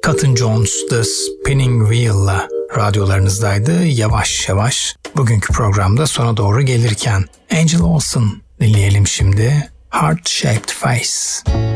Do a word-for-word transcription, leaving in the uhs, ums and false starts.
Cotton Jones The Spinning Wheel'la radyolarınızdaydı yavaş yavaş. Bugünkü programda sona doğru gelirken Angel Olsen dinleyelim şimdi. Heart Shaped Face.